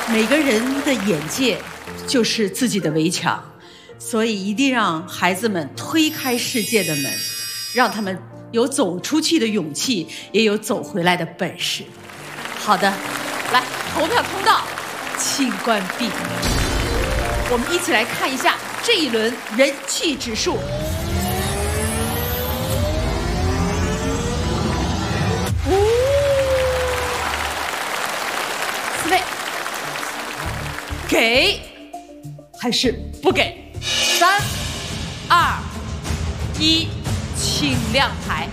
每个人的眼界就是自己的围墙，所以一定让孩子们推开世界的门，让他们有走出去的勇气，也有走回来的本事。好的，来，投票通道请关闭。我们一起来看一下这一轮人气指数。4位，给还是不给？3、2、1，请亮牌。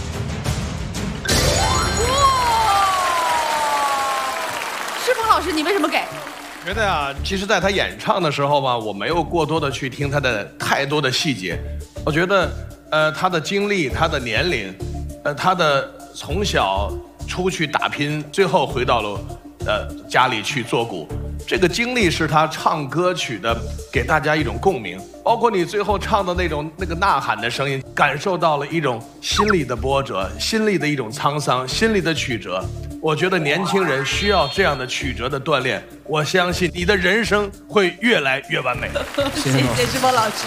世峰老师，你为什么给？ 觉得啊，其实在他演唱的时候吧，我没有过多的去听他的太多的细节。我觉得，他的经历、他的年龄，他的从小出去打拼，最后回到了家里去做鼓，这个经历是他唱歌曲的给大家一种共鸣。包括你最后唱的那个呐喊的声音，感受到了一种心里的波折，心里的一种沧桑，心里的曲折。我觉得年轻人需要这样的曲折的锻炼，我相信你的人生会越来越完美。 谢谢世峰老师。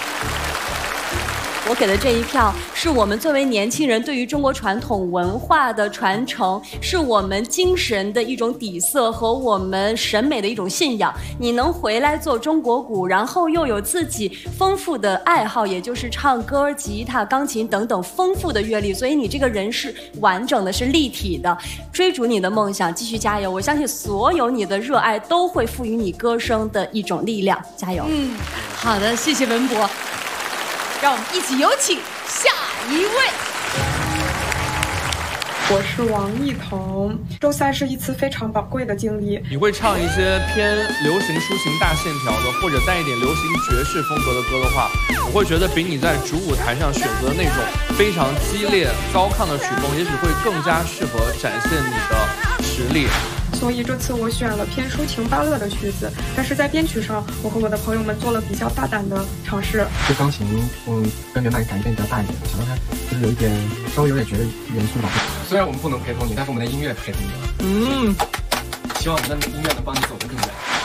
我给的这一票是我们作为年轻人对于中国传统文化的传承，是我们精神的一种底色和我们审美的一种信仰。你能回来做中国鼓，然后又有自己丰富的爱好，也就是唱歌、吉他、钢琴等等丰富的阅历，所以你这个人是完整的，是立体的。追逐你的梦想，继续加油！我相信所有你的热爱都会赋予你歌声的一种力量，加油！ 好的，谢谢文博。让我们一起有请下一位。 我是王艺彤，周赛是一次非常宝贵的经历。 你会唱一些偏流行抒情大线条的，或者带一点流行爵士风格的歌的话，我会觉得比你在主舞台上选择的那种非常激烈高亢的曲风，也许会更加适合展现你的实力。 所以这次我选了偏抒情芭乐的曲子，但是在编曲上，我和我的朋友们做了比较大胆的尝试。 这钢琴，跟原来改变比较大一点，想让它就是有一点稍微有点觉得严肃吧。虽然我们不能陪同你，但是我们的音乐陪同你。希望我们的音乐能帮你走得更远。